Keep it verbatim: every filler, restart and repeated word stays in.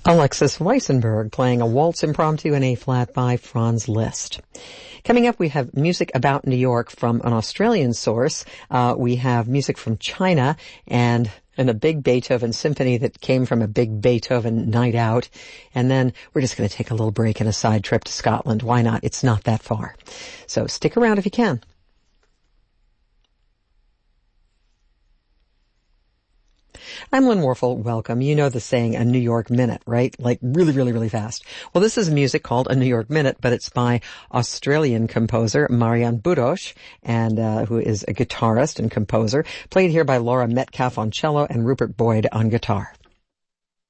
Alexis Weissenberg playing a waltz impromptu in A-flat by Franz Liszt. Coming up, we have music about New York from an Australian source. Uh, we have music from China and and a big Beethoven symphony that came from a big Beethoven night out. And then we're just going to take a little break and a side trip to Scotland. Why not? It's not that far. So stick around if you can. I'm Lynn Warfel. Welcome. You know the saying, a New York minute, right? Like really, really, really fast. Well, this is music called A New York Minute, but it's by Australian composer Marianne Budosh, and uh, who is a guitarist and composer, played here by Laura Metcalf on cello and Rupert Boyd on guitar.